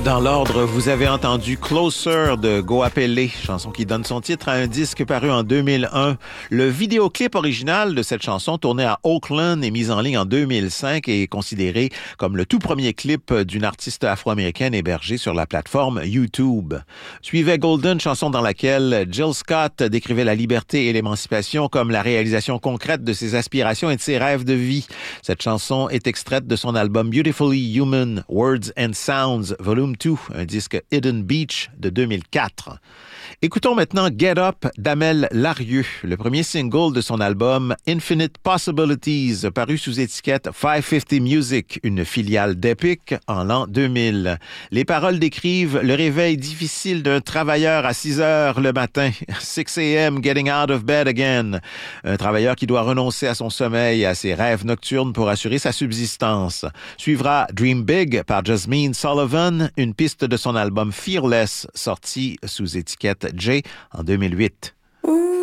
Dans l'ordre, vous avez entendu Closer de Goapele, chanson qui donne son titre à un disque paru en 2001. Le vidéoclip original de cette chanson, tourné à Oakland et mis en ligne en 2005, est considéré comme le tout premier clip d'une artiste afro-américaine hébergée sur la plateforme YouTube. Suivait Golden, chanson dans laquelle Jill Scott décrivait la liberté et l'émancipation comme la réalisation concrète de ses aspirations et de ses rêves de vie. Cette chanson est extraite de son album Beautifully Human, Words and Sounds, Volume 2, un disque Hidden Beach de 2004. Écoutons maintenant Get Up d'Amel Larrieux, le premier single de son album Infinite Possibilities, paru sous étiquette 550 Music, une filiale d'Epic en l'an 2000. Les paroles décrivent le réveil difficile d'un travailleur à 6 heures le matin, 6 a.m. getting out of bed again. Un travailleur qui doit renoncer à son sommeil et à ses rêves nocturnes pour assurer sa subsistance. Suivra Dream Big par Jasmine Sullivan, une piste de son album Fearless, sorti sous étiquette J en 2008.